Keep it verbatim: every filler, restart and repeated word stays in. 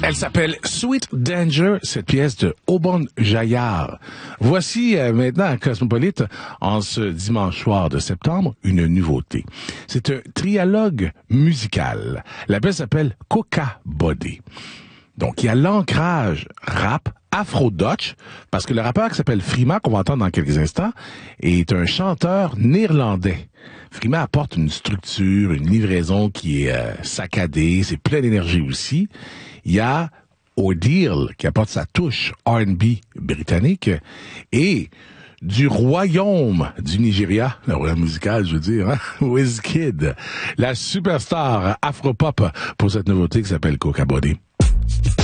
Elle s'appelle Sweet Danger, cette pièce de Obon Jaillard. Voici euh, maintenant à Cosmopolite, en ce dimanche soir de septembre, une nouveauté. C'est un trialogue musical. La pièce s'appelle Coca Body. Donc, il y a l'ancrage rap afro-dutch, parce que le rappeur qui s'appelle Frima, qu'on va entendre dans quelques instants, est un chanteur néerlandais. Frima apporte une structure, une livraison qui est euh, saccadée, c'est plein d'énergie aussi. Il y a Ordeal qui apporte sa touche R and B britannique et du royaume du Nigeria, le royaume musical, je veux dire, hein? Wizkid, la superstar afro-pop pour cette nouveauté qui s'appelle Coca Body.